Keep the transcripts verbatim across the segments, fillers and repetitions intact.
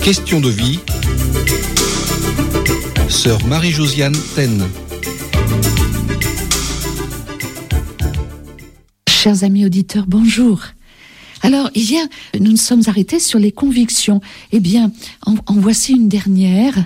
Question de vie. Sœur Marie-Josiane Tenne. Chers amis auditeurs, bonjour. Alors, hier, nous nous sommes arrêtés sur les convictions. Eh bien, en, en voici une dernière.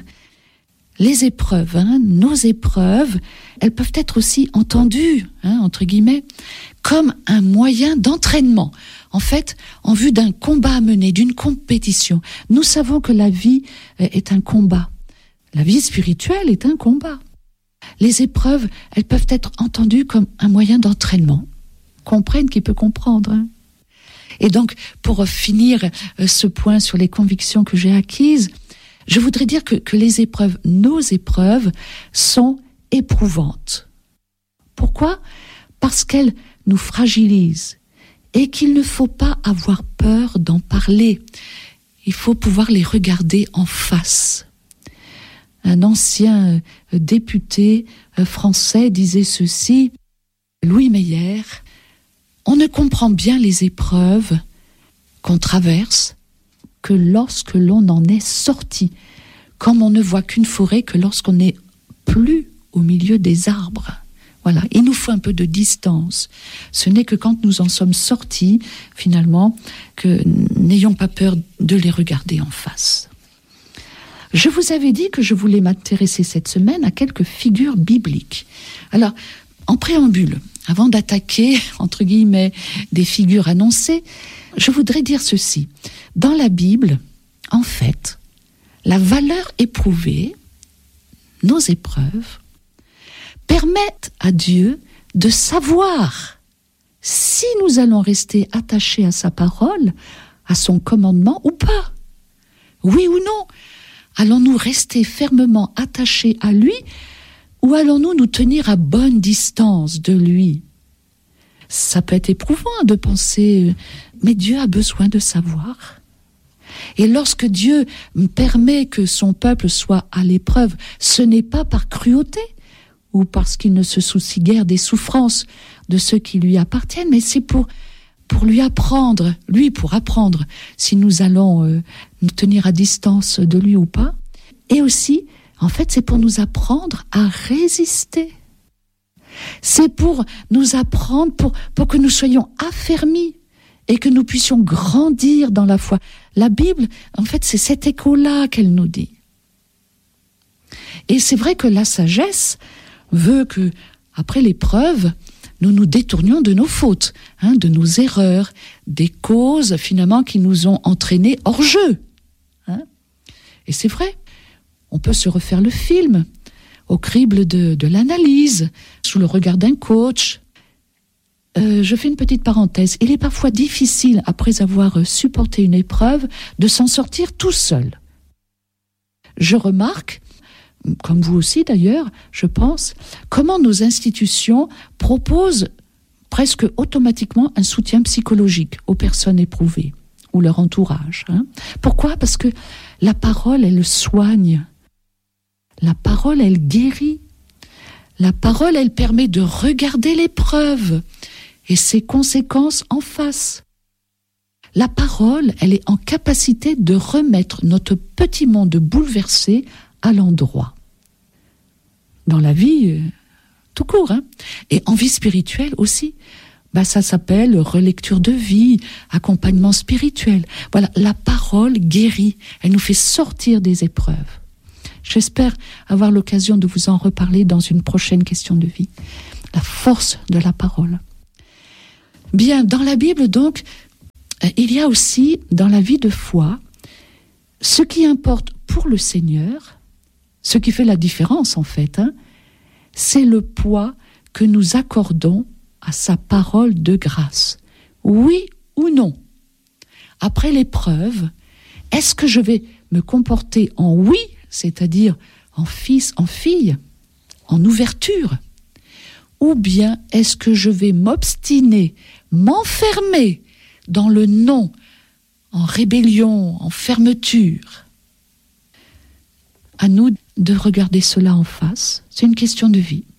Les épreuves, hein, nos épreuves, elles peuvent être aussi entendues, hein, entre guillemets, comme un moyen d'entraînement. En fait, en vue d'un combat à mener, d'une compétition. Nous savons que la vie est un combat. La vie spirituelle est un combat. Les épreuves, elles peuvent être entendues comme un moyen d'entraînement. Comprenne qui peut comprendre. Hein. Et donc, pour finir ce point sur les convictions que j'ai acquises, je voudrais dire que, que les épreuves, nos épreuves, sont éprouvantes. Pourquoi ? Parce qu'elles nous fragilisent et qu'il ne faut pas avoir peur d'en parler. Il faut pouvoir les regarder en face. Un ancien député français disait ceci, Louis Meyer, « On ne comprend bien les épreuves qu'on traverse que lorsque l'on en est sorti, comme on ne voit qu'une forêt que lorsqu'on n'est plus au milieu des arbres. » Voilà, il nous faut un peu de distance. Ce n'est que quand nous en sommes sortis, finalement, que n'ayons pas peur de les regarder en face. Je vous avais dit que je voulais m'intéresser cette semaine à quelques figures bibliques. Alors, en préambule, avant d'attaquer, entre guillemets, des figures annoncées, je voudrais dire ceci. Dans la Bible, en fait, la valeur éprouvée, nos épreuves, permettent à Dieu de savoir si nous allons rester attachés à sa parole, à son commandement ou pas. Oui ou non ? Allons-nous rester fermement attachés à lui ou allons-nous nous tenir à bonne distance de lui ? Ça peut être éprouvant de penser, mais Dieu a besoin de savoir. Et lorsque Dieu permet que son peuple soit à l'épreuve, ce n'est pas par cruauté ou parce qu'il ne se soucie guère des souffrances de ceux qui lui appartiennent, mais c'est pour, pour lui apprendre, lui pour apprendre si nous allons euh, nous tenir à distance de lui ou pas. Et aussi, en fait, c'est pour nous apprendre à résister. C'est pour nous apprendre, pour, pour que nous soyons affermis et que nous puissions grandir dans la foi. La Bible, en fait, c'est cet écho-là qu'elle nous dit. Et c'est vrai que la sagesse veut que, après l'épreuve, nous nous détournions de nos fautes, hein, de nos erreurs, des causes, finalement, qui nous ont entraînés hors jeu. Hein. Et c'est vrai, on peut se refaire le film, au crible de, de l'analyse, sous le regard d'un coach. Euh, je fais une petite parenthèse. Il est parfois difficile, après avoir supporté une épreuve, de s'en sortir tout seul. Je remarque, comme vous aussi d'ailleurs, je pense, comment nos institutions proposent presque automatiquement un soutien psychologique aux personnes éprouvées ou leur entourage. Hein. Pourquoi ? Parce que la parole, elle soigne. La parole, elle guérit. La parole, elle permet de regarder l'épreuve et ses conséquences en face. La parole, elle est en capacité de remettre notre petit monde bouleversé à l'endroit. Dans la vie, euh, tout court, hein. Et en vie spirituelle aussi. Bah, ça s'appelle relecture de vie, accompagnement spirituel. Voilà, la parole guérit. Elle nous fait sortir des épreuves. J'espère avoir l'occasion de vous en reparler dans une prochaine question de vie. La force de la parole. Bien, dans la Bible, donc, il y a aussi, dans la vie de foi, ce qui importe pour le Seigneur, ce qui fait la différence, en fait, hein, c'est le poids que nous accordons à sa parole de grâce. Oui ou non ? Après l'épreuve, est-ce que je vais me comporter en oui, c'est-à-dire en fils, en fille, en ouverture ? Ou bien est-ce que je vais m'obstiner, m'enfermer dans le non, en rébellion, en fermeture ? À nous de regarder cela en face. C'est une question de vie.